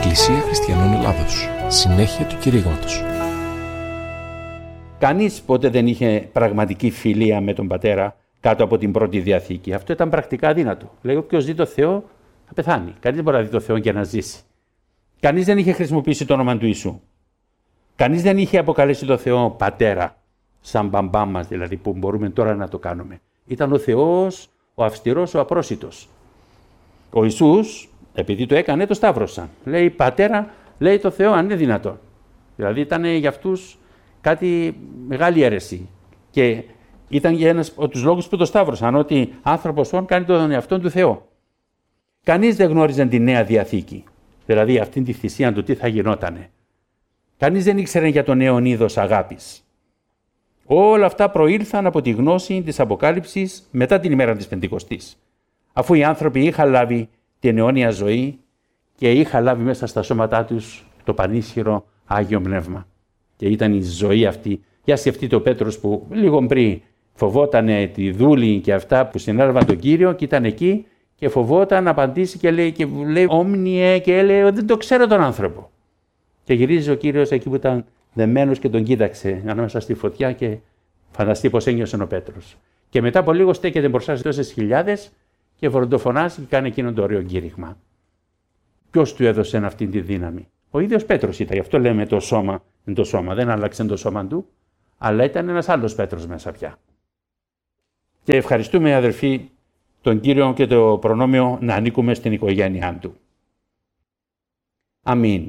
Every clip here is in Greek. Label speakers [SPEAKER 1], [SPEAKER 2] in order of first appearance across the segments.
[SPEAKER 1] Εκκλησία Χριστιανών Ελλάδος. Συνέχεια του κηρύγματος.
[SPEAKER 2] Κανείς ποτέ δεν είχε πραγματική φιλία με τον πατέρα κάτω από την πρώτη Διαθήκη. Αυτό ήταν πρακτικά αδύνατο. Λέει, όποιος δει το Θεό θα πεθάνει. Κανείς δεν μπορεί να δει το Θεό και να ζήσει. Κανείς δεν είχε χρησιμοποιήσει το όνομα του Ιησού. Κανείς δεν είχε αποκαλέσει το Θεό πατέρα, σαν μπαμπά μας δηλαδή, που μπορούμε τώρα να το κάνουμε. Ήταν ο Θεός, ο αυστηρός, ο απρόσιτος. Ο Ιησούς, επειδή το έκανε, το σταύρωσαν. Λέει πατέρα, λέει το Θεό, αν είναι δυνατόν. Δηλαδή ήταν για αυτούς κάτι μεγάλη αίρεση. Και ήταν για ένας από τους λόγους που το σταύρωσαν, ότι άνθρωπος κάνει τον εαυτόν του Θεό. Κανείς δεν γνώριζε τη Νέα Διαθήκη, δηλαδή αυτήν τη θυσία του τι θα γινότανε. Κανείς δεν ήξερε για το νέο είδος αγάπης. Όλα αυτά προήλθαν από τη γνώση της Αποκάλυψης μετά την ημέρα της Πεντηκοστής. Αφού οι άνθρωποι είχαν λάβει την αιώνια ζωή και είχαν λάβει μέσα στα σώματά τους το πανίσχυρο Άγιο Πνεύμα. Και ήταν η ζωή αυτή. Για σκεφτείτε ο Πέτρος που λίγο πριν φοβότανε τη δούλη και αυτά που συνέλαβαν τον Κύριο και ήταν εκεί και φοβόταν να απαντήσει και λέει όμνιε και λέει δεν το ξέρω τον άνθρωπο. Και γυρίζει ο Κύριος εκεί που ήταν δεμένος και τον κοίταξε ανάμεσα στη φωτιά και φανταστεί πως ένιωσε ο Πέτρος. Και μετά από λίγο στέκεται μπροστά σε τόσες χιλιάδες και βροντοφωνάζει και κάνει εκείνο το ωραίο κήρυγμα. Ποιος του έδωσε αυτή τη δύναμη? Ο ίδιος Πέτρος ήταν, γι' αυτό λέμε το σώμα είναι το σώμα. Δεν άλλαξε το σώμα του, αλλά ήταν ένας άλλος Πέτρος μέσα πια. Και ευχαριστούμε αδερφοί τον Κύριο και το προνόμιο να ανήκουμε στην οικογένειά του. Αμήν.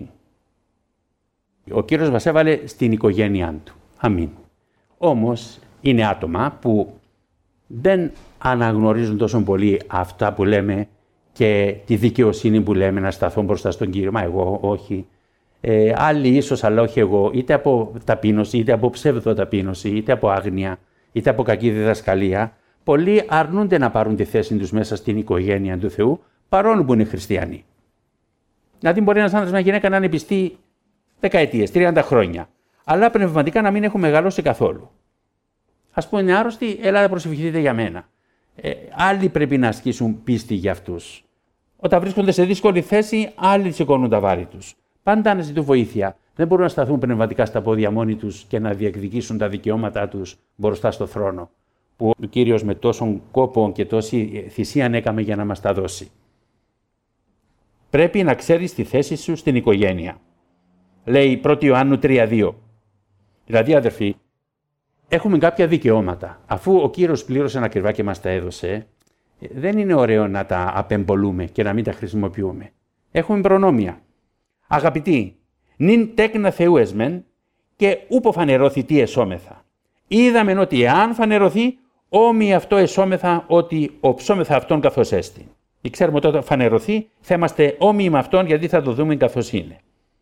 [SPEAKER 2] Ο Κύριος μας έβαλε στην οικογένειά του. Αμήν. Όμως είναι άτομα που δεν αναγνωρίζουν τόσο πολύ αυτά που λέμε και τη δικαιοσύνη που λέμε να σταθούν μπροστά στον Κύριο. Μα εγώ όχι. Άλλοι ίσως, αλλά όχι εγώ. Είτε από ταπείνωση, είτε από ψευδοταπείνωση, είτε από άγνοια, είτε από κακή διδασκαλία. Πολλοί αρνούνται να πάρουν τη θέση τους μέσα στην οικογένεια του Θεού, παρόλο που είναι χριστιανοί. Δηλαδή, μπορεί ένας άντρας με μια γυναίκα να είναι πιστοί δεκαετίες, 30 χρόνια, αλλά πνευματικά να μην έχουν μεγαλώσει καθόλου. Ας πούμε, είναι άρρωστοι, έλα να προσευχηθείτε για μένα. Άλλοι πρέπει να ασκήσουν πίστη για αυτούς. Όταν βρίσκονται σε δύσκολη θέση, άλλοι σηκώνουν τα βάρη τους. Πάντα να ζητούν βοήθεια. Δεν μπορούν να σταθούν πνευματικά στα πόδια μόνοι τους και να διεκδικήσουν τα δικαιώματά τους μπροστά στο θρόνο, που ο Κύριος με τόσον κόπο και τόση θυσία έκαμε για να μας τα δώσει. Πρέπει να ξέρεις τη θέση σου στην οικογένεια. Λέει 1 Ιωάννου 3:2. Δηλαδή, αδερφοί, έχουμε κάποια δικαιώματα. Αφού ο Κύριος πλήρωσε ακριβά και μας τα έδωσε, δεν είναι ωραίο να τα απεμπολούμε και να μην τα χρησιμοποιούμε. Έχουμε προνόμια. Αγαπητοί, νυν τέκνα Θεού εσμεν και ούπο φανερώθη τι εσώμεθα. Είδαμεν ότι εάν φανερωθεί, όμοι αυτό εσώμεθα ότι οψώμεθα αυτόν καθώς έστι. Ή ξέρουμε ότι όταν φανερωθεί θα είμαστε όμοιοι με αυτόν γιατί θα το δούμε καθώς είναι.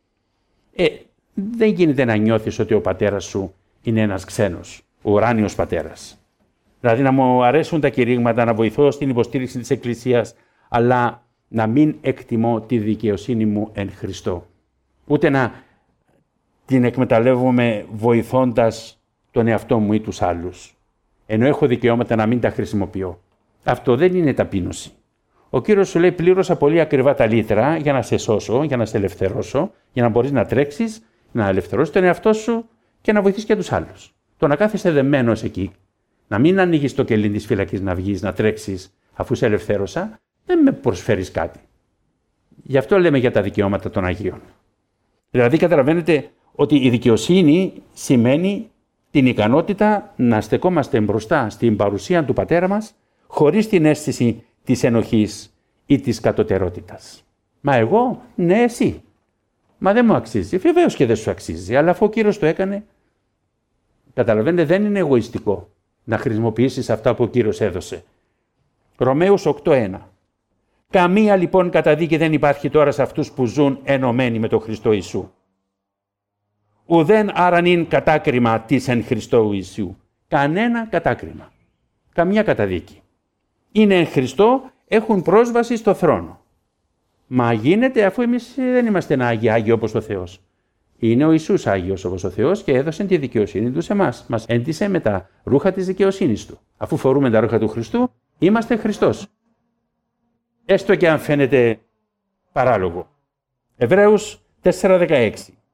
[SPEAKER 2] Δεν γίνεται να νιώθεις ότι ο πατέρας σου είναι ένας ξένος, ο ουράνιος πατέρας. Δηλαδή να μου αρέσουν τα κηρύγματα, να βοηθώ στην υποστήριξη της Εκκλησίας, αλλά να μην εκτιμώ τη δικαιοσύνη μου εν Χριστώ. Ούτε να την εκμεταλλεύομαι βοηθώντας τον εαυτό μου ή τους άλλους. Ενώ έχω δικαιώματα να μην τα χρησιμοποιώ. Αυτό δεν είναι ταπείνωση. Ο Κύριος σου λέει πλήρωσα πολύ ακριβά τα λίτρα για να σε σώσω, για να σε ελευθερώσω, για να μπορείς να τρέξεις, να ελευθερώσεις τον εαυτό σου και να βοηθήσεις και τους άλλους. Το να κάθεσαι δεμένος εκεί, να μην ανοίγεις το κελί της φυλακής να βγεις, να τρέξεις αφού σε ελευθέρωσα, δεν με προσφέρεις κάτι. Γι' αυτό λέμε για τα δικαιώματα των Αγίων. Δηλαδή καταλαβαίνετε ότι η δικαιοσύνη σημαίνει την ικανότητα να στεκόμαστε μπροστά στην παρουσία του Πατέρα μας χωρίς την αίσθηση της ενοχής ή της κατωτερότητας. Μα εγώ, ναι εσύ. Μα δεν μου αξίζει. Βεβαίως και δεν σου αξίζει. Αλλά αφού ο Κύριος το έκανε, καταλαβαίνετε δεν είναι εγωιστικό να χρησιμοποιήσεις αυτά που ο Κύριος έδωσε. Ρωμαίους 8:1. Καμία λοιπόν καταδίκη δεν υπάρχει τώρα σε αυτούς που ζουν ενωμένοι με τον Χριστό Ιησού. Ουδέν άρανιν κατάκριμα της εν Χριστώ Ιησού. Κανένα κατάκριμα. Καμιά καταδίκη. Είναι εν Χριστώ, έχουν πρόσβαση στο θρόνο. Μα γίνεται αφού εμείς δεν είμαστε Άγιοι όπως ο Θεός. Είναι ο Ιησούς Άγιος όπως ο Θεός και έδωσε τη δικαιοσύνη του σε εμάς. Μας έντισε με τα ρούχα της δικαιοσύνης του. Αφού φορούμε τα ρούχα του Χριστού, είμαστε Χριστός. Έστω και αν φαίνεται παράλογο. Εβραίους 4:16.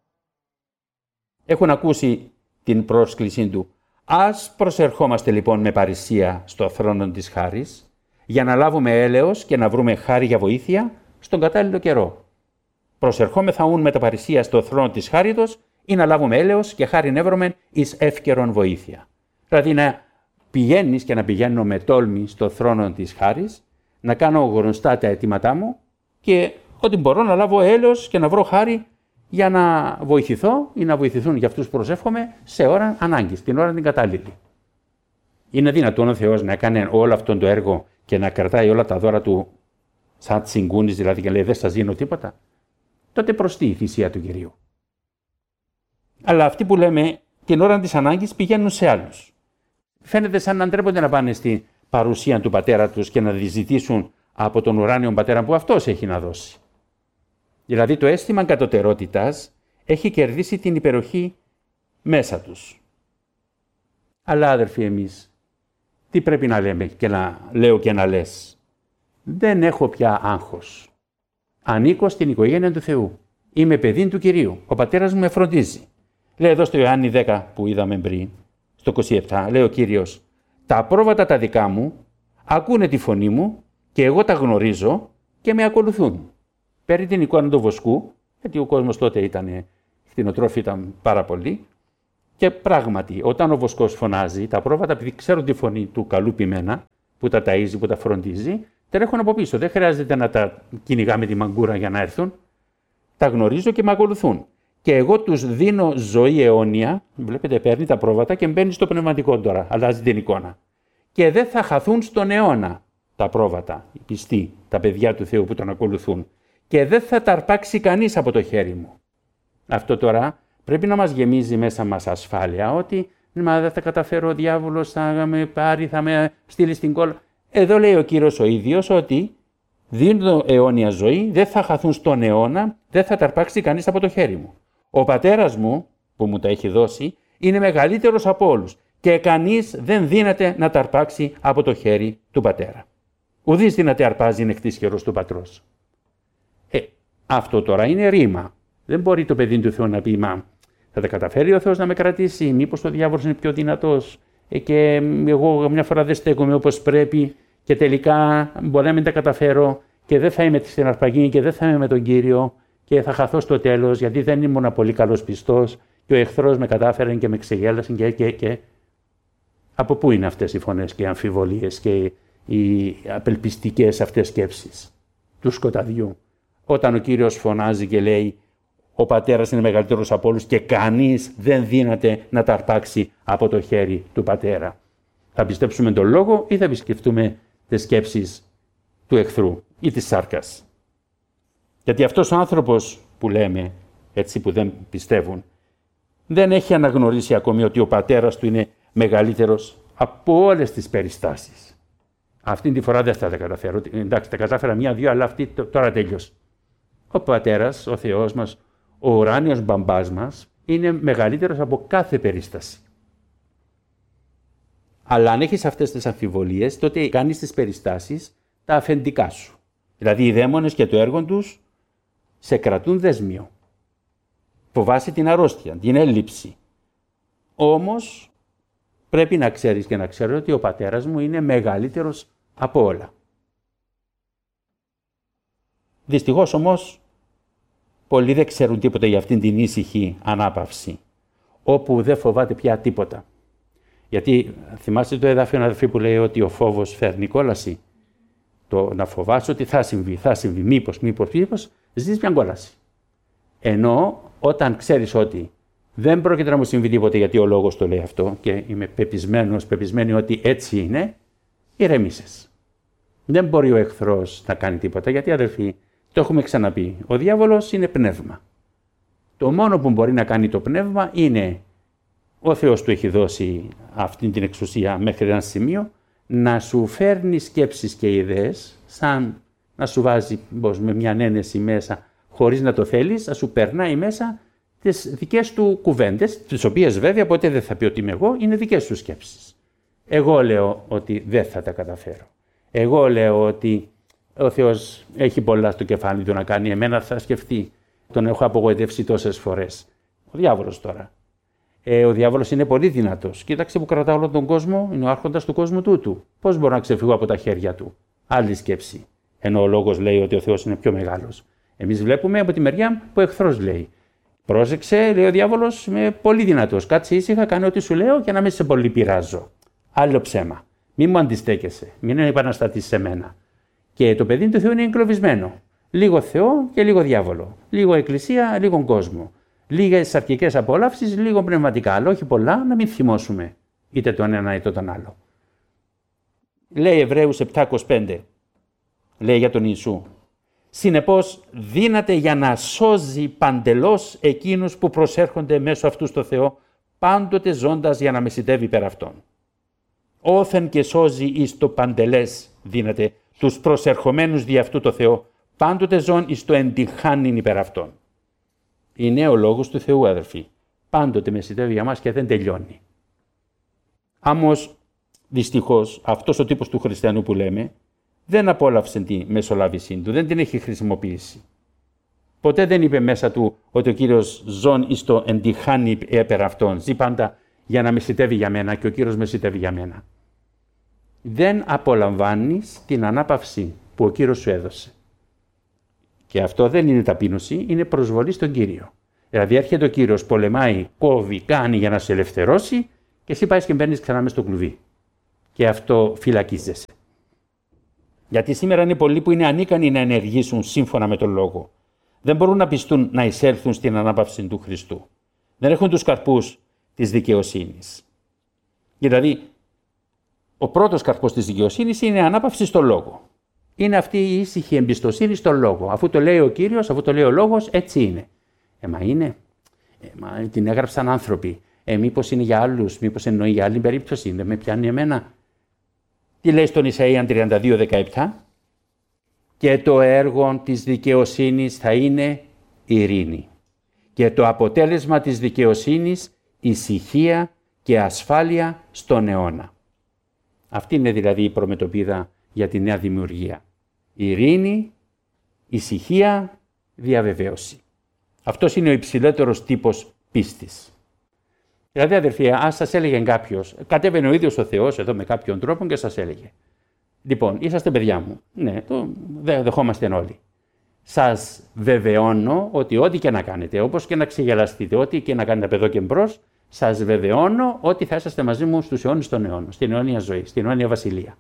[SPEAKER 2] Έχουν ακούσει την πρόσκλησή του. Ας προσερχόμαστε λοιπόν με παρησία στο θρόνο της χάρης, για να λάβουμε έλεος και να βρούμε χάρη για βοήθεια στον κατάλληλο καιρό. Προσερχόμεθα ούν με τα παρησία στο θρόνο της χάριτος, ή να λάβουμε έλεος και χάριν εύρωμεν εις εύκαιρον βοήθεια. Δηλαδή να πηγαίνεις και να πηγαίνω με τόλμη στο θρόνο της χάρης, να κάνω γνωστά τα αιτήματά μου και ότι μπορώ να λάβω έλεος και να βρω χάρη για να βοηθηθώ ή να βοηθηθούν για αυτούς που προσεύχομαι σε ώρα ανάγκης, την ώρα την κατάλληλη. Είναι δυνατόν ο Θεός να έκανε όλο αυτό το έργο και να κρατάει όλα τα δώρα του σαν τσιγκούνης, δηλαδή και λέει δεν σας δίνω τίποτα? Τότε προς τι η θυσία του Κυρίου? Αλλά αυτοί που λέμε την ώρα της ανάγκης πηγαίνουν σε άλλους. Φαίνεται σαν να ντρέπονται να πάνε στην παρουσία του πατέρα τους και να διζητήσουν από τον ουράνιο πατέρα που αυτός έχει να δώσει. Δηλαδή το αίσθημα κατωτερότητας έχει κερδίσει την υπεροχή μέσα τους. Αλλά αδερφοί εμείς, τι πρέπει να λέμε και να λέω και να λες? Δεν έχω πια άγχος. Ανήκω στην οικογένεια του Θεού. Είμαι παιδί του Κυρίου. Ο πατέρας μου με φροντίζει. Λέει εδώ στο Ιωάννη 10 που είδαμε πριν, στο 27, λέει ο Κύριος, τα πρόβατα τα δικά μου ακούνε τη φωνή μου και εγώ τα γνωρίζω και με ακολουθούν. Παίρνει την εικόνα του βοσκού, γιατί ο κόσμος τότε ήταν, κτηνοτρόφοι ήταν πάρα πολλοί, και πράγματι όταν ο βοσκός φωνάζει, τα πρόβατα επειδή ξέρουν τη φωνή του καλού ποιμένα, που τα ταΐζει, που τα φροντίζει, τρέχουν από πίσω. Δεν χρειάζεται να τα κυνηγά με τη μαγκούρα για να έρθουν. Τα γνωρίζω και με ακολουθούν. Και εγώ τους δίνω ζωή αιώνια. Βλέπετε, παίρνει τα πρόβατα και μπαίνει στο πνευματικό τώρα. Αλλάζει την εικόνα. Και δεν θα χαθούν στον αιώνα τα πρόβατα, οι πιστοί, τα παιδιά του Θεού που τον ακολουθούν. Και δεν θα τα αρπάξει κανείς από το χέρι μου. Αυτό τώρα πρέπει να μας γεμίζει μέσα μας ασφάλεια, ότι μα δεν θα καταφέρω, ο διάβολος θα με πάρει, θα με στείλει στην κόλλα. Εδώ λέει ο Κύριος ο ίδιος ότι δίνω αιώνια ζωή, δεν θα χαθούν στον αιώνα, δεν θα τα αρπάξει κανείς από το χέρι μου. Ο πατέρας μου που μου τα έχει δώσει είναι μεγαλύτερος από όλους και κανείς δεν δύναται να τα αρπάξει από το χέρι του πατέρα. Ουδής δύναται αρπάζει νεκτής χειρός του πατρός. Αυτό τώρα είναι ρήμα. Δεν μπορεί το παιδί του Θεού να πει, μα θα τα καταφέρει ο Θεός να με κρατήσει, μήπως ο διάβολος είναι πιο δυνατός και εγώ μια φορά δεν στέκομαι όπως πρέπει και τελικά μπορεί να μην τα καταφέρω και δεν θα είμαι στην αρπαγή και δεν θα είμαι με τον Κύριο και θα χαθώ στο τέλος γιατί δεν ήμουν πολύ καλός πιστός και ο εχθρός με κατάφερε και με ξεγέλασε και. Από πού είναι αυτές οι φωνές και οι αμφιβολίες και οι απελπιστικές αυτές σκέψεις του σκοταδιού? Όταν ο Κύριος φωνάζει και λέει ο πατέρας είναι μεγαλύτερος από όλους και κανείς δεν δύναται να τα αρπάξει από το χέρι του πατέρα. Θα πιστέψουμε τον λόγο ή θα επισκεφτούμε τις σκέψεις του εχθρού ή της σάρκας? Γιατί αυτός ο άνθρωπος που λέμε, έτσι που δεν πιστεύουν, δεν έχει αναγνωρίσει ακόμη ότι ο πατέρας του είναι μεγαλύτερος από όλες τις περιστάσεις. Αυτή τη φορά δεν θα τα καταφέρω. Εντάξει, τα κατάφερα μία-δύο, αλλά αυτή τώρα τέλειωσε. Ο πατέρας, ο Θεός μας, ο ουράνιος μπαμπάς μας, είναι μεγαλύτερος από κάθε περίσταση. Αλλά αν έχεις αυτές τις αμφιβολίες, τότε κάνεις τις περιστάσεις τα αφεντικά σου. Δηλαδή οι δαίμονες και το έργο τους σε κρατούν δεσμίο. Φοβάσαι την αρρώστια, την έλλειψη. Όμως πρέπει να ξέρεις και να ξέρω ότι ο πατέρας μου είναι μεγαλύτερος από όλα. Δυστυχώς όμως πολλοί δεν ξέρουν τίποτα για αυτήν την ήσυχη ανάπαυση, όπου δεν φοβάται πια τίποτα. Γιατί θυμάστε το εδάφιο αδερφοί που λέει ότι ο φόβος φέρνει κόλαση. Το να φοβάσαι ότι θα συμβεί, μήπως, ζεις μια κόλαση. Ενώ όταν ξέρεις ότι δεν πρόκειται να μου συμβεί τίποτα γιατί ο λόγος το λέει αυτό και είμαι πεπισμένη ότι έτσι είναι, ηρεμήσεις. Δεν μπορεί ο εχθρός να κάνει τίποτα γιατί αδερφοί, το έχουμε ξαναπεί, ο διάβολος είναι πνεύμα. Το μόνο που μπορεί να κάνει το πνεύμα είναι ο Θεός του έχει δώσει αυτή την εξουσία μέχρι ένα σημείο να σου φέρνει σκέψεις και ιδέες, σαν να σου βάζει με μια ένεση μέσα χωρίς να το θέλεις, να σου περνάει μέσα τις δικές του κουβέντες, τις οποίες βέβαια ποτέ δεν θα πει ότι είμαι εγώ, είναι δικές του σκέψεις. Εγώ λέω ότι δεν θα τα καταφέρω. Εγώ λέω ότι ο Θεός έχει πολλά στο κεφάλι του να κάνει, εμένα θα σκεφτεί. τον έχω απογοητεύσει τόσες φορές. Ο διάβολος τώρα. Ο διάβολος είναι πολύ δυνατός. Κοίταξε που κρατά όλο τον κόσμο, είναι ο άρχοντας του κόσμου τούτου. Πώς μπορώ να ξεφύγω από τα χέρια του? Άλλη σκέψη. Ενώ ο λόγος λέει ότι ο Θεός είναι πιο μεγάλος. Εμείς βλέπουμε από τη μεριά που ο εχθρός λέει. Πρόσεξε, λέει ο διάβολος, είμαι πολύ δυνατός. Κάτσε ήσυχα, κάνε ό,τι σου λέω και να μην σε πολύ πειράζω. Άλλο ψέμα. Μην μου αντιστέκεσαι. Μην επαναστατείς σε μένα. Και το παιδί του Θεού είναι εγκλωβισμένο. Λίγο Θεό και λίγο διάβολο. Λίγο εκκλησία, λίγο κόσμο. Λίγες αρχικές απολαύσεις, λίγο πνευματικά. Αλλά όχι πολλά, να μην θυμώσουμε είτε τον ένα είτε τον άλλο. Λέει Εβραίους 7:25. Λέει για τον Ιησού. Συνεπώς δύναται για να σώζει παντελώς εκείνους που προσέρχονται μέσω αυτού στο Θεό, πάντοτε ζώντας για να μεσητεύει πέρα αυτών. Όθεν και σώζει εις το παντελές δύναται τους προσερχομένους δι' αυτού το Θεό, πάντοτε ζών εις το εντυχάνειν υπέρ αυτών. Είναι ο λόγος του Θεού, αδερφοί. Πάντοτε μεσητεύει για μας και δεν τελειώνει. Όμως, δυστυχώς, αυτός ο τύπος του χριστιανού που λέμε, δεν απόλαυσε τη μεσολάβησή του, δεν την έχει χρησιμοποιήσει. Ποτέ δεν είπε μέσα του ότι ο Κύριος ζών εις το εντυχάνει υπέρ αυτών. Ζει πάντα για να μεσητεύει για μένα και ο Κύριος μεσητεύει για μένα. Δεν απολαμβάνεις την ανάπαυση που ο Κύριος σου έδωσε. Και αυτό δεν είναι ταπείνωση, είναι προσβολή στον Κύριο. Δηλαδή έρχεται ο Κύριος, πολεμάει, κόβει, κάνει για να σε ελευθερώσει και εσύ πάει και μπαίνεις ξανά μες στο κλουβί. Και αυτό φυλακίζεσαι. Γιατί σήμερα είναι πολλοί που είναι ανίκανοι να ενεργήσουν σύμφωνα με τον λόγο. Δεν μπορούν να πιστούν να εισέλθουν στην ανάπαυση του Χριστού. Δεν έχουν τους καρπούς της δικαιοσύνης. Δηλαδή, ο πρώτος καρπός της δικαιοσύνης είναι η ανάπαυση στο λόγο. Είναι αυτή η ήσυχη εμπιστοσύνη στο λόγο. Αφού το λέει ο Κύριος, αφού το λέει ο λόγος, έτσι είναι. Μα είναι. Την έγραψαν άνθρωποι. Μήπως είναι για άλλους, μήπως εννοεί για άλλη περίπτωση, δεν με πιάνει εμένα. Τι λέει στον Ισαΐαν 32:17? Και το έργο της δικαιοσύνης θα είναι ειρήνη. Και το αποτέλεσμα της δικαιοσύνης ησυχία και ασφάλεια στον αιώνα. Αυτή είναι δηλαδή η προμετωπίδα για τη νέα δημιουργία. Ειρήνη, ησυχία, διαβεβαίωση. Αυτός είναι ο υψηλότερος τύπος πίστης. Δηλαδή, αδερφοί, αν σας έλεγε κάποιος, κατέβαινε ο ίδιος ο Θεός εδώ με κάποιον τρόπο και σας έλεγε: Λοιπόν, είσαστε παιδιά μου. Ναι, το δεχόμαστε όλοι. Σας βεβαιώνω ότι ό,τι και να κάνετε, όπως και να ξεγελαστείτε, ό,τι και να κάνετε από εδώ και μπρος, σας βεβαιώνω ότι θα είσαστε μαζί μου στους αιώνες των αιώνων, στην αιώνια ζωή, στην αιώνια βασιλεία.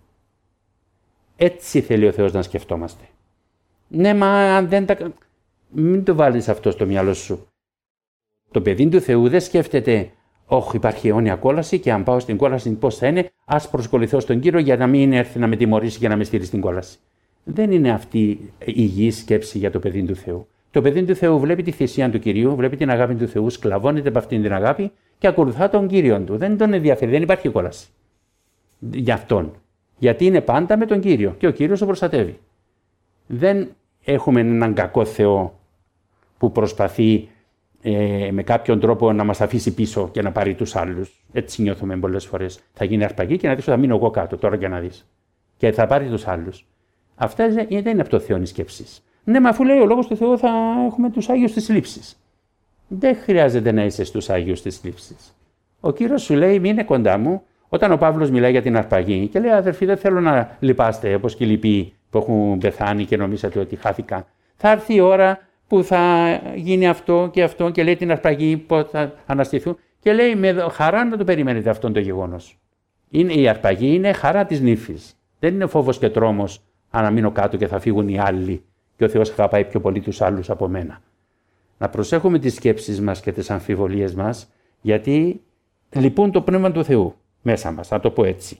[SPEAKER 2] Έτσι θέλει ο Θεός να σκεφτόμαστε. Ναι, μα αν δεν τα. Μην το βάλεις αυτό στο μυαλό σου. Το παιδί του Θεού δεν σκέφτεται, όχι, υπάρχει αιώνια κόλαση και αν πάω στην κόλαση πώς θα είναι, ας προσκοληθώ στον Κύριο για να μην έρθει να με τιμωρήσει και να με στείλει στην κόλαση. Δεν είναι αυτή η υγιή σκέψη για το παιδί του Θεού. Το παιδί του Θεού βλέπει τη θυσία του Κυρίου, βλέπει την αγάπη του Θεού, σκλαβώνεται από αυτήν την αγάπη και ακολουθά τον Κύριο του. Δεν τον ενδιαφέρει, δεν υπάρχει κόλαση για αυτόν. Γιατί είναι πάντα με τον Κύριο και ο Κύριος τον προστατεύει. Δεν έχουμε έναν κακό Θεό που προσπαθεί με κάποιον τρόπο να μας αφήσει πίσω και να πάρει τους άλλους. Έτσι νιώθουμε πολλές φορές. Θα γίνει αρπαγή και να δεις ότι θα μείνω εγώ κάτω τώρα και να δεις. Και θα πάρει τους άλλους. Αυτά δεν είναι από το Θεό οι σκέψεις. Ναι, μα αφού λέει ο λόγος του Θεού θα έχουμε τους Άγιους της λήψης. Δεν χρειάζεται να είσαι στους Άγιους της λήψης. Ο Κύριος σου λέει μείνε κοντά μου. Όταν ο Παύλος μιλάει για την αρπαγή και λέει αδερφοί δεν θέλω να λυπάστε όπως και οι λοιποί που έχουν πεθάνει και νομίζατε ότι χάθηκαν. Θα έρθει η ώρα που θα γίνει αυτό και λέει την αρπαγή που θα αναστηθούν και λέει με χαρά να το περιμένετε αυτόν το γεγονός. Η αρπαγή είναι χαρά της νύφης. Δεν είναι φόβος και τρόμος αν να μείνω κάτω και θα φύγουν οι άλλοι και ο Θεός αγαπάει πιο πολύ τους άλλους από μένα. Να προσέχουμε τις σκέψεις μας και τις αμφιβολίες μας γιατί λυπούν το Πνεύμα του Θεού μέσα μας, να το πω έτσι.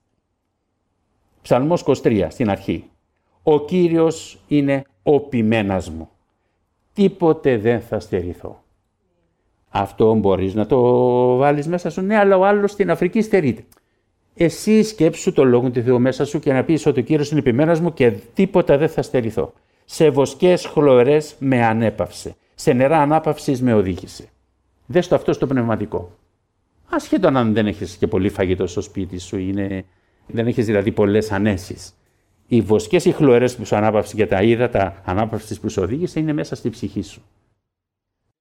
[SPEAKER 2] Ψαλμός 23 στην αρχή. Ο Κύριος είναι ο ποιμένας μου. Τίποτε δεν θα στερηθώ. Αυτό μπορείς να το βάλεις μέσα σου. Ναι, αλλά ο άλλος στην Αφρική στερείται. Εσύ σκέψου το λόγο του Θεού μέσα σου και να πεις ότι ο Κύριος είναι ποιμένας μου και τίποτα δεν θα στερηθώ. Σε βοσκές χλωερές με ανέπαυσε. Σε νερά ανάπαυσης με οδήγησε. Δες το αυτό στο πνευματικό. Ασχέτω αν δεν έχεις και πολύ φαγητό στο σπίτι σου, δεν έχεις δηλαδή πολλές ανέσεις. Οι βοσκές οι χλωερές που σου ανάπαυσε και τα ύδατα ανάπαυσης που σου οδήγησε είναι μέσα στη ψυχή σου.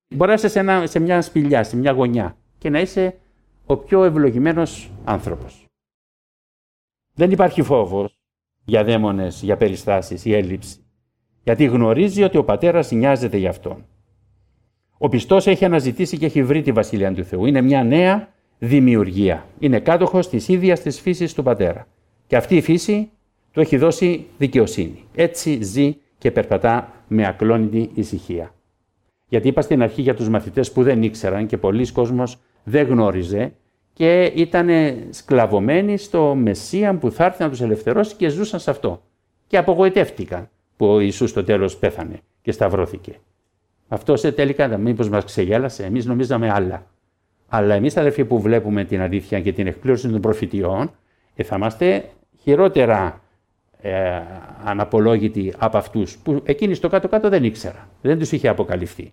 [SPEAKER 2] Μπορεί να είσαι σε μια σπηλιά, σε μια γωνιά και να είσαι ο πιο ευλογημένος άνθρωπος. Δεν υπάρχει φόβος για δαίμονες, για περιστάσεις ή έλλειψη, γιατί γνωρίζει ότι ο Πατέρας νοιάζεται για αυτόν. Ο πιστός έχει αναζητήσει και έχει βρει τη Βασιλεία του Θεού. Είναι μια νέα δημιουργία. Είναι κάτοχος της ίδιας της φύσης του Πατέρα. Και αυτή η φύση του έχει δώσει δικαιοσύνη. Έτσι ζει και περπατά με ακλόνητη ησυχία. Γιατί είπα στην αρχή για τους μαθητές που δεν ήξεραν και πολλοί κόσμος δεν γνώριζε και ήταν σκλαβωμένοι στο Μεσσία που θα έρθει να τους ελευθερώσει και ζούσαν σε αυτό. Και απογοητεύτηκαν που ο Ιησούς στο τέλος πέθανε και σταυρώθηκε. Αυτό τελικά μήπως μας ξεγέλασε, εμείς νομίζαμε άλλα. Αλλά εμείς αδερφοί που βλέπουμε την αλήθεια και την εκπλήρωση των προφητιών, θα είμαστε χειρότερα αναπολόγητοι από αυτούς που εκείνοι στο κάτω-κάτω δεν ήξερα, δεν τους είχε αποκαλυφθεί.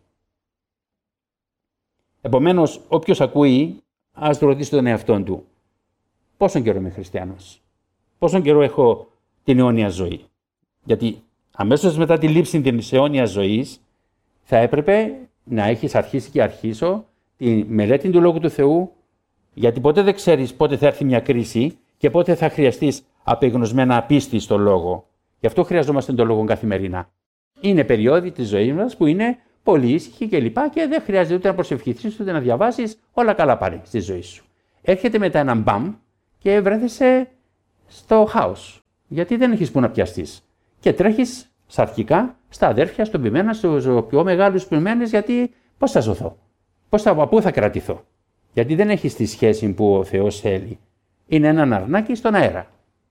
[SPEAKER 2] Επομένως, όποιος ακούει, ας ρωτήσει τον εαυτόν του, πόσον καιρό είμαι χριστιανός, πόσον καιρό έχω την αιώνια ζωή. Γιατί αμέσως μετά τη λήψη της αιώνιας ζωής, θα έπρεπε να έχεις αρχίσει και αρχίσω τη μελέτη του Λόγου του Θεού, γιατί ποτέ δεν ξέρεις πότε θα έρθει μια κρίση και πότε θα χρειαστείς απεγνωσμένα πίστη στο Λόγο. Γι' αυτό χρειαζόμαστε τον Λόγο καθημερινά. Είναι περιόδοι της ζωής μας που είναι πολύ ήσυχοι και δεν χρειάζεται ούτε να προσευχηθείς ούτε να διαβάσεις, όλα καλά πάνε στη ζωή σου. Έρχεται μετά έναν μπαμ και βρέθεσαι στο χάος, γιατί δεν έχεις που να πιαστείς. Και τρέχεις σαρκικά στα αδέρφια, στον ποιμένα, στους πιο μεγάλους ποιμένες, γιατί πώς θα ζωθώ, πού θα κρατηθώ. Γιατί δεν έχεις τη σχέση που ο Θεός θέλει. Είναι έναν αρνάκι στον αέρα.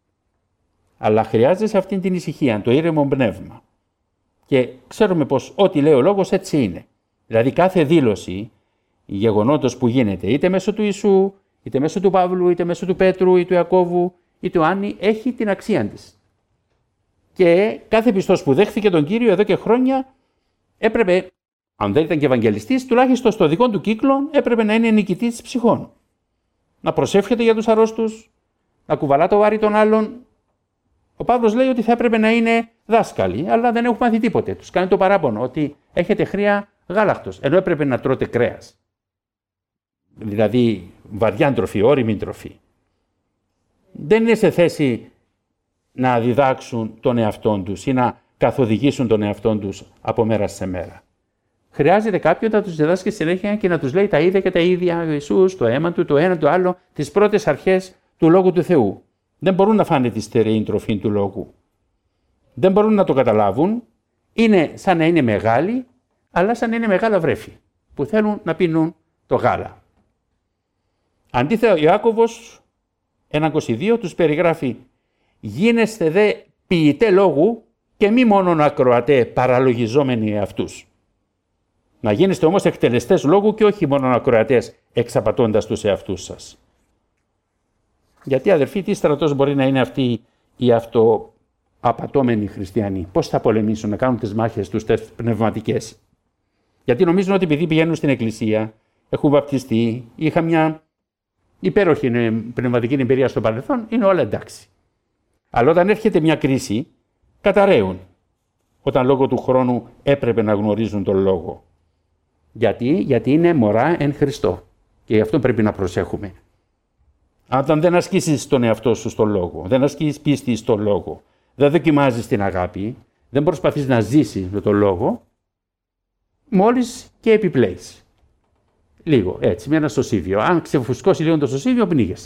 [SPEAKER 2] Αλλά χρειάζεσαι αυτή την ησυχία, το ήρεμο πνεύμα. Και ξέρουμε πως ό,τι λέει ο Λόγος έτσι είναι. Δηλαδή κάθε δήλωση γεγονότος που γίνεται, είτε μέσω του Ιησού, είτε μέσω του Παύλου, είτε μέσω του Πέτρου, ή του Ιακώβου, ή του Άννη, έχει την αξία της. Και κάθε πιστός που δέχθηκε τον Κύριο εδώ και χρόνια έπρεπε, αν δεν ήταν και Ευαγγελιστής, τουλάχιστον στο δικό του κύκλο έπρεπε να είναι νικητής ψυχών. Να προσεύχεται για τους αρρώστους, να κουβαλά το βάρη των άλλων. Ο Παύλος λέει ότι θα έπρεπε να είναι δάσκαλοι, αλλά δεν έχουν μάθει τίποτε. Τους κάνει το παράπονο ότι έχετε χρειά γάλακτος, ενώ έπρεπε να τρώτε κρέας. Δηλαδή βαριά τροφή, ώριμη τροφή. Δεν είναι σε θέση να διδάξουν τον εαυτόν τους ή να καθοδηγήσουν τον εαυτόν τους από μέρα σε μέρα. Χρειάζεται κάποιον να τους διδάσκει συνέχεια και να τους λέει τα ίδια και τα ίδια ο Ιησούς, το αίμα του, το ένα το άλλο, τις πρώτες αρχές του Λόγου του Θεού. Δεν μπορούν να φάνε τη στερεή τροφή του Λόγου. Δεν μπορούν να το καταλάβουν. Είναι σαν να είναι μεγάλοι, αλλά σαν να είναι μεγάλα βρέφη που θέλουν να πίνουν το γάλα. Αντίθετα, ο Ιάκωβος 1:22 τους περιγράφει «Γίνεστε δε ποιητέ λόγου και μη μόνον ακροατέ παραλογιζόμενοι αυτούς». Να γίνεστε όμως εκτελεστές λόγου και όχι μόνο ακροατές εξαπατώντας τους εαυτούς σας. Γιατί αδερφοί, τι στρατός μπορεί να είναι αυτοί οι αυτοαπατώμενοι χριστιανοί. Πώς θα πολεμήσουν, να κάνουν τις μάχες τους πνευματικές. Γιατί νομίζουν ότι επειδή πηγαίνουν στην εκκλησία, έχουν βαπτιστεί, είχαν μια υπέροχη πνευματική εμπειρία στο παρελθόν, είναι όλα εντάξει. Αλλά όταν έρχεται μια κρίση, καταραίουν. Όταν λόγω του χρόνου έπρεπε να γνωρίζουν τον Λόγο. Γιατί είναι μωρά εν Χριστώ. Και γι' αυτό πρέπει να προσέχουμε. Όταν δεν ασκήσεις τον εαυτό σου στον Λόγο, δεν ασκείς πίστη στον Λόγο, δεν δοκιμάζεις την αγάπη, δεν προσπαθείς να ζήσεις με τον Λόγο, μόλις και επιπλέεις. Λίγο, έτσι, με ένα σωσίβιο. Αν ξεφουσκώσει λίγο το σωσίβιο, πνίγεσαι.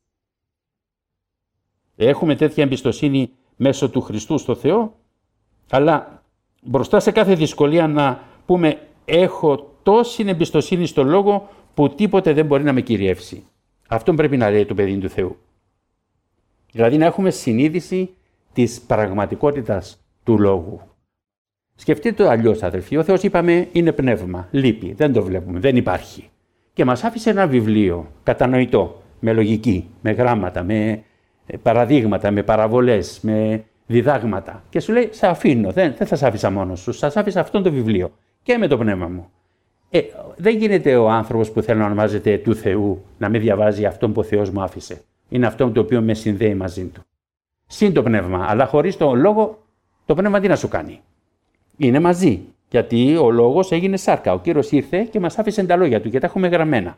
[SPEAKER 2] Έχουμε τέτοια εμπιστοσύνη μέσω του Χριστού στο Θεό, αλλά μπροστά σε κάθε δυσκολία να πούμε έχω τόση εμπιστοσύνη στο Λόγο που τίποτε δεν μπορεί να με κυριεύσει. Αυτό πρέπει να λέει το παιδί του Θεού. Δηλαδή να έχουμε συνείδηση της πραγματικότητας του Λόγου. Σκεφτείτε το αλλιώς, αδελφοί. Ο Θεός, είπαμε, είναι πνεύμα. Λείπει. Δεν το βλέπουμε. Δεν υπάρχει. Και μας άφησε ένα βιβλίο κατανοητό, με λογική, με γράμματα, με παραδείγματα, με παραβολές, με διδάγματα. Και σου λέει, σε αφήνω. Δεν θα σε άφησα μόνος σου. Σας άφησα αυτό το βιβλίο. Και με το πνεύμα μου. Δεν γίνεται ο άνθρωπος που θέλει να ονομάζεται του Θεού να μην διαβάζει αυτόν που ο Θεός μου άφησε. Είναι αυτό το οποίο με συνδέει μαζί του. Συν το πνεύμα, αλλά χωρίς το Λόγο, το πνεύμα τι να σου κάνει. Είναι μαζί. Γιατί ο Λόγος έγινε σάρκα. Ο Κύριος ήρθε και μας άφησε τα λόγια του και τα έχουμε γραμμένα.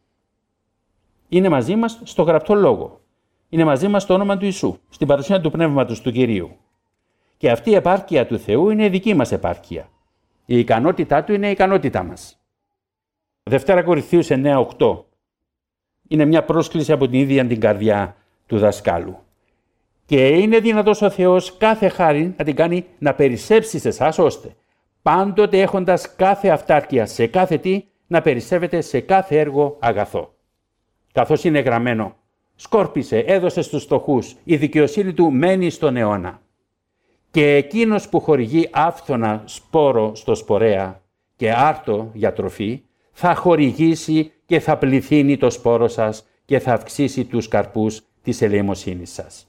[SPEAKER 2] Είναι μαζί μας στο γραπτό λόγο. Είναι μαζί μας στο όνομα του Ιησού, στην παρουσία του Πνεύματος του Κυρίου. Και αυτή η επάρκεια του Θεού είναι η δική μας επάρκεια. Η ικανότητά του είναι η ικανότητά μας. Δευτέρα Κορινθίους 9:8 είναι μια πρόσκληση από την ίδια την καρδιά του δασκάλου. Και είναι δυνατός ο Θεός κάθε χάρη να την κάνει να περισσέψει σε εσάς, ώστε πάντοτε έχοντας κάθε αυτάρκεια σε κάθε τι, να περισσεύετε σε κάθε έργο αγαθό. Καθώς είναι γραμμένο, σκόρπισε, έδωσε στους φτωχούς, η δικαιοσύνη του μένει στον αιώνα. Και εκείνος που χορηγεί άφθονα σπόρο στο σπορέα και άρτο για τροφή, θα χορηγήσει και θα πληθύνει το σπόρο σας και θα αυξήσει τους καρπούς της ελεημοσύνης σας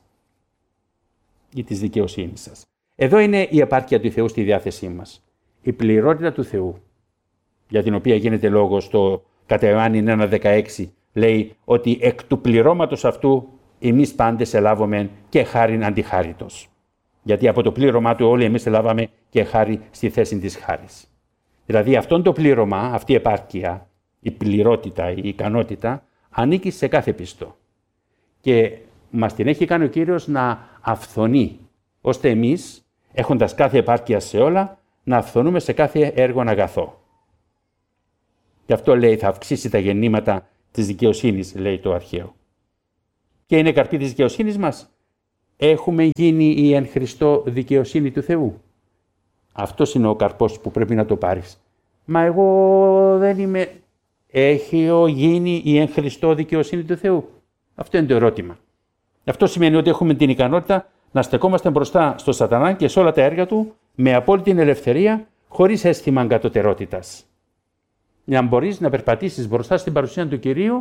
[SPEAKER 2] ή της δικαιοσύνης σας. Εδώ είναι η επάρκεια του Θεού στη διάθεσή μας. Η πληρότητα του Θεού, για την οποία γίνεται λόγος στο κατά Ιωάννη 1:16, λέει ότι εκ του πληρώματος αυτού εμείς πάντες ελάβομεν και χάριν αντιχάριτος. Γιατί από το πλήρωμά του όλοι εμείς ελάβαμε και χάρη στη θέση της χάρης. Δηλαδή αυτόν το πλήρωμα, αυτή η επάρκεια, η πληρότητα, η ικανότητα, ανήκει σε κάθε πιστό. Και μας την έχει κάνει ο Κύριος να αυθονεί, ώστε εμείς, έχοντας κάθε επάρκεια σε όλα, να αυθονούμε σε κάθε έργο αγαθό. Γι' αυτό λέει θα αυξήσει τα γεννήματα της δικαιοσύνης, λέει το αρχαίο. Και είναι καρπή της δικαιοσύνης μας. Έχουμε γίνει η εν Χριστώ δικαιοσύνη του Θεού. Αυτός είναι ο καρπός που πρέπει να το πάρεις. Μα εγώ δεν είμαι. Έχει γίνει η εν Χριστώ δικαιοσύνη του Θεού. Αυτό είναι το ερώτημα. Αυτό σημαίνει ότι έχουμε την ικανότητα να στεκόμαστε μπροστά στο Σατανά και σε όλα τα έργα του με απόλυτη ελευθερία, χωρίς αίσθημα κατωτερότητας. Για να μπορείς να περπατήσεις μπροστά στην παρουσία του Κυρίου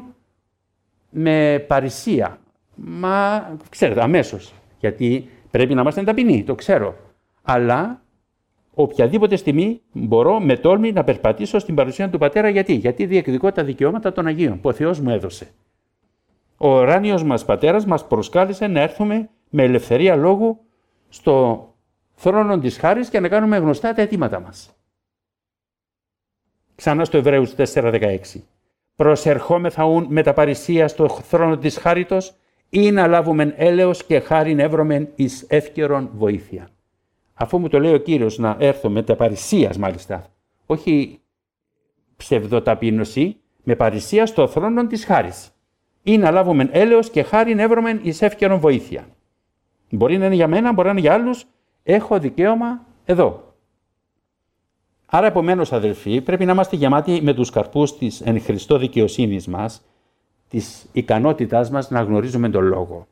[SPEAKER 2] με παρησία. Μα ξέρετε, αμέσως. Γιατί πρέπει να είμαστε ταπεινοί, το ξέρω. Αλλά οποιαδήποτε στιγμή μπορώ με τόλμη να περπατήσω στην παρουσία του Πατέρα. Γιατί διεκδικώ τα δικαιώματα των Αγίων που ο Θεός μου έδωσε. Ο ουράνιος μας Πατέρας μας προσκάλεσε να έρθουμε με ελευθερία λόγου στο θρόνο της χάρης και να κάνουμε γνωστά τα αιτήματα μας. Ξανά στο Εβραίους 4:16. Προσερχόμεθα ουν με τα παρησία στο θρόνο της χάριτος ή να λάβουμε έλεος και χάριν εύρωμεν εις εύκαιρον βοήθεια. Αφού μου το λέει ο Κύριος να έρθω με τα παρησίας μάλιστα, όχι ψευδοταπείνωση, με παρησία στο θρόνο της χάρης. Ή να λάβουμε έλεος και χάριν εύρωμεν εις εύκαιρον βοήθεια. Μπορεί να είναι για μένα, μπορεί να είναι για άλλους, έχω δικαίωμα εδώ. Άρα, επομένως, αδελφοί, πρέπει να είμαστε γεμάτοι με τους καρπούς της εν Χριστώ δικαιοσύνης μας, της ικανότητάς μας να γνωρίζουμε τον Λόγο.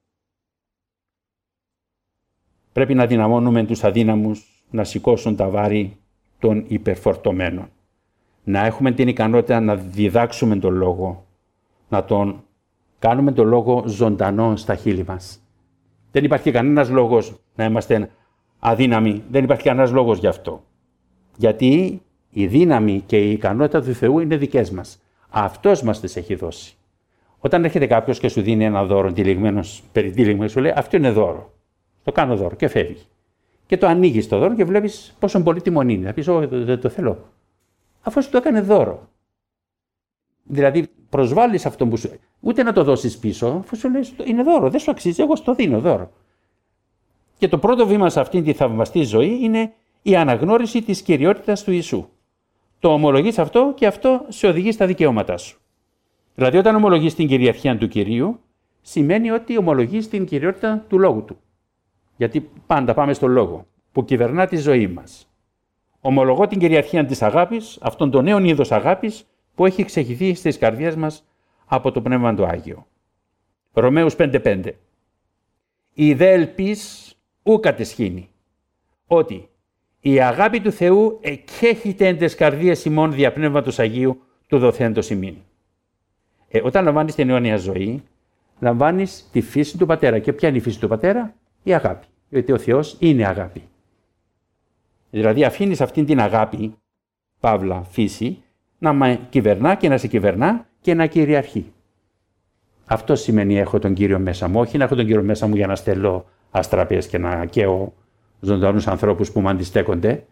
[SPEAKER 2] Πρέπει να δυναμώνουμε τους αδύναμους να σηκώσουν τα βάρη των υπερφορτωμένων. Να έχουμε την ικανότητα να διδάξουμε τον Λόγο, να τον κάνουμε τον Λόγο ζωντανό στα χείλη μας. Δεν υπάρχει κανένας λόγος να είμαστε αδύναμοι, δεν υπάρχει κανένας λόγος γι' αυτό. Γιατί η δύναμη και η ικανότητα του Θεού είναι δικές μας. Αυτός μας τις έχει δώσει. Όταν έρχεται κάποιος και σου δίνει ένα δώρο τυλιγμένος, περιτύλιγμα, σου λέει αυτό είναι δώρο. Το κάνω δώρο και φεύγει. Και το ανοίγεις το δώρο και βλέπεις πόσο πολύτιμο είναι. Θα πεις, δεν το θέλω. Αφού σου το έκανε δώρο. Δηλαδή προσβάλλεις αυτό που σου. Ούτε να το δώσεις πίσω, αφού σου λέει είναι δώρο. Δεν σου αξίζει, εγώ στο δίνω δώρο. Και το πρώτο βήμα σε αυτήν τη θαυμαστή ζωή είναι η αναγνώριση της κυριότητας του Ιησού. Το ομολογείς αυτό και αυτό σε οδηγεί στα δικαιώματά σου. Δηλαδή, όταν ομολογείς την κυριαρχία του Κυρίου, σημαίνει ότι ομολογείς την κυριότητα του Λόγου του. Γιατί πάντα πάμε στον Λόγο, που κυβερνά τη ζωή μας. Ομολογώ την κυριαρχία της αγάπης, αυτόν τον νέο είδος αγάπης που έχει εξεχηθεί στις καρδιές μας από το Πνεύμα του Άγιο. Ρωμαίους 5:5. Η δε ελπίς ου κατεσχήνει, ότι η αγάπη του Θεού εκέχεται εν τες καρδίες ημών δια Πνεύματος Αγίου του δοθέντος ημίν. Όταν λαμβάνεις την αιώνια ζωή, λαμβάνεις τη φύση του Πατέρα. Και ποια είναι η φύση του Πατέρα? Η αγάπη. Γιατί ο Θεός είναι αγάπη. Δηλαδή αφήνεις αυτήν την αγάπη, παύλα φύση, να με κυβερνά και να σε κυβερνά και να κυριαρχεί. Αυτό σημαίνει έχω τον Κύριο μέσα μου. Όχι να έχω τον Κύριο μέσα μου για να στέλνω αστραπές και να καίω ζωντανούς ανθρώπους που με αντιστέκονται.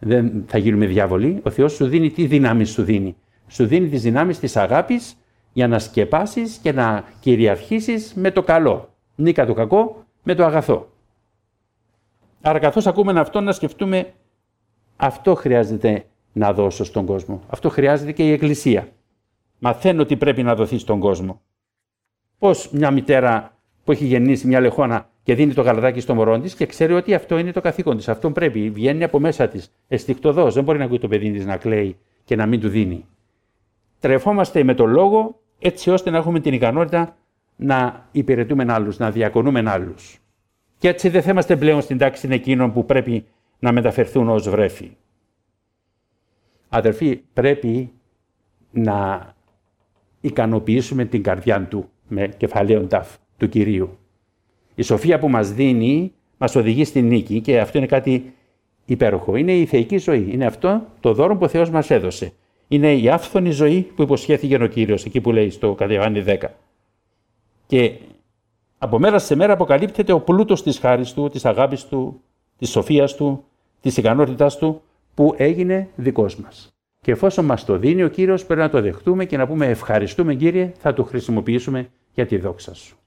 [SPEAKER 2] δεν θα γίνουμε διάβολοι. Ο Θεός σου δίνει τι δυνάμεις σου δίνει. Σου δίνει τις δυνάμεις της αγάπης για να σκεπάσεις και να κυριαρχήσεις με το καλό. Νίκα το κακό με το αγαθό. Άρα καθώς ακούμε αυτό να σκεφτούμε, αυτό χρειάζεται να δώσω στον κόσμο. Αυτό χρειάζεται και η Εκκλησία. Μαθαίνω τι πρέπει να δοθεί στον κόσμο. Πώς μια μητέρα που έχει γεννήσει μια λεχόνα και δίνει το γαλατάκι στο μωρό της και ξέρει ότι αυτό είναι το καθήκον της. Αυτό πρέπει, βγαίνει από μέσα της. Αισθηκτωδώς, δεν μπορεί να ακούει το παιδί της να κλαίει και να μην του δίνει. Τρεφόμαστε με το λόγο έτσι ώστε να έχουμε την ικανότητα να υπηρετούμε άλλους, να διακονούμε άλλους. Και έτσι δεν θα είμαστε πλέον στην τάξη εκείνων που πρέπει να μεταφερθούν ως βρέφη. Αδερφοί, πρέπει να ικανοποιήσουμε την καρδιά του με κεφαλαίον ταφ του Κυρίου. Η σοφία που μας δίνει μας οδηγεί στην νίκη και αυτό είναι κάτι υπέροχο. Είναι η θεϊκή ζωή. Είναι αυτό το δώρο που ο Θεός μας έδωσε. Είναι η άφθονη ζωή που υποσχέθηκε ο Κύριος, εκεί που λέει στο Κατεβάνι 10. Και από μέρα σε μέρα αποκαλύπτεται ο πλούτος της χάρης του, της αγάπης του, της σοφίας του, της ικανότητάς του που έγινε δικός μας. Και εφόσον μας το δίνει ο Κύριος πρέπει να το δεχτούμε και να πούμε ευχαριστούμε Κύριε, θα το χρησιμοποιήσουμε για τη δόξα σου.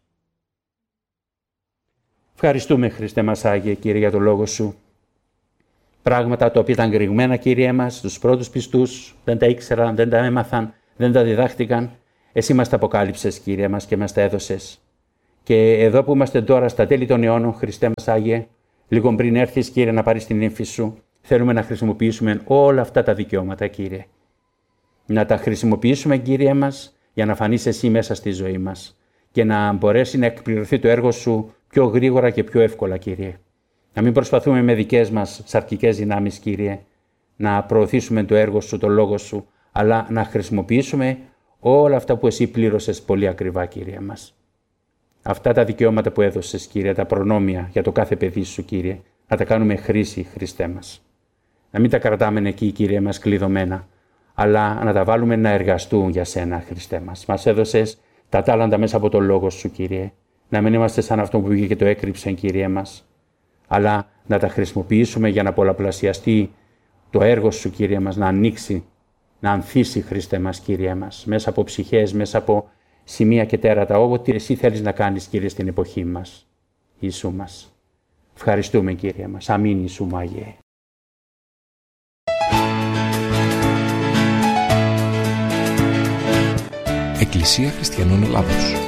[SPEAKER 2] Ευχαριστούμε Χριστέ μας Άγιε Κύριε για το λόγο σου. Πράγματα τα οποία ήταν κρυγμένα Κύριε μας, τους πρώτους πιστούς, δεν τα ήξεραν, δεν τα έμαθαν, δεν τα διδάχτηκαν. Εσύ μας τα αποκάλυψες Κύριε μας και μας τα έδωσες. Και εδώ που είμαστε τώρα στα τέλη των αιώνων, Χριστέ μας Άγιε, λίγο πριν έρθεις Κύριε να πάρεις την ύμφη σου, θέλουμε να χρησιμοποιήσουμε όλα αυτά τα δικαιώματα Κύριε. Να τα χρησιμοποιήσουμε Κύριε μας για να φανείς εσύ μέσα στη ζωή μας και να μπορέσει να εκπληρωθεί το έργο σου πιο γρήγορα και πιο εύκολα Κύριε. Να μην προσπαθούμε με δικές μας σαρκικές δυνάμεις Κύριε να προωθήσουμε το έργο σου, το λόγο σου, αλλά να χρησιμοποιήσουμε όλα αυτά που εσύ πλήρωσες πολύ ακριβά Κύριε μας. Αυτά τα δικαιώματα που έδωσες Κύριε, τα προνόμια για το κάθε παιδί σου Κύριε, να τα κάνουμε χρήση Χριστέ μας. Να μην τα κρατάμε εκεί Κύριε μας κλειδωμένα, αλλά να τα βάλουμε να εργαστούν για σένα Χριστέ μας. Μας έδωσες τα τάλαντα μέσα από το λόγο σου Κύριε, να μην είμαστε σαν αυτό που πήγε και το έκρυψε Κύριε μας, αλλά να τα χρησιμοποιήσουμε για να πολλαπλασιαστεί το έργο σου Κύριε μας, να ανοίξει, να ανθίσει Χριστέ μας Κύριε μας, μέσα από ψυχές, μέσα από σημεία και τέρατα, όποτε εσύ θέλεις να κάνεις Κύριε στην εποχή μας, Ιησού μας. Ευχαριστούμε Κύριε μας. Αμήν Ιησού μου Άγιε.
[SPEAKER 1] Εκκλησία Χριστιανών Ελλάδος.